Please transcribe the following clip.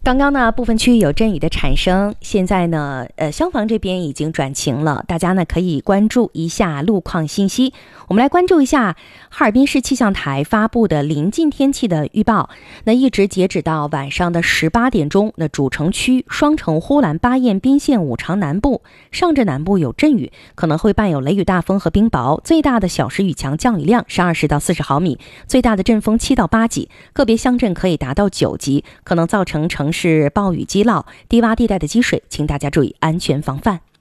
刚刚呢，部分区域有阵雨的产生，现在呢，消防这边已经转晴了，大家呢可以关注一下路况信息。我们来关注一下哈尔滨市气象台发布的临近天气的预报。那一直截止到晚上的18点钟，那主城区双城、呼兰、巴彦、宾县、五常南部、上至南部有阵雨，可能会伴有雷雨大风和冰雹，最大的小时雨强降雨量是20到40毫米，最大的阵风7到8级，个别乡镇可以达到9级，可能造成城市暴雨积涝、低洼地带的积水，请大家注意安全防范。